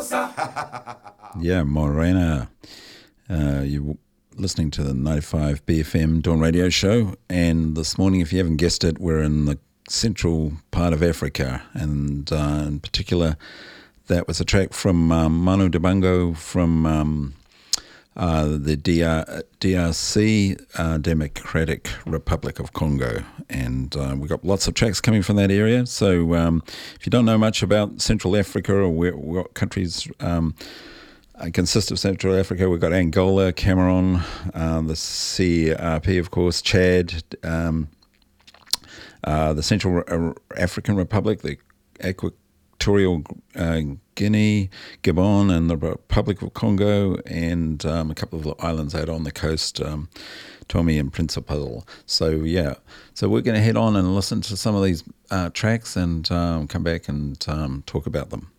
Yeah, Morena. You're listening to the 95 BFM Dawn Radio Show, and this morning, if you haven't guessed it, we're in the central part of Africa, and in particular, that was a track from Manu Dibango from the DRC, Democratic Republic of Congo, and we've got lots of tracks coming from that area. So if you don't know much about Central Africa or what countries consist of Central Africa, we've got Angola, Cameroon, the CRP, of course, Chad, the Central African Republic, the Equatorial Guinea, Gabon, and the Republic of Congo, and a couple of islands out on the coast, Tommy and Principe. So yeah, so we're going to head on and listen to some of these tracks and come back and talk about them.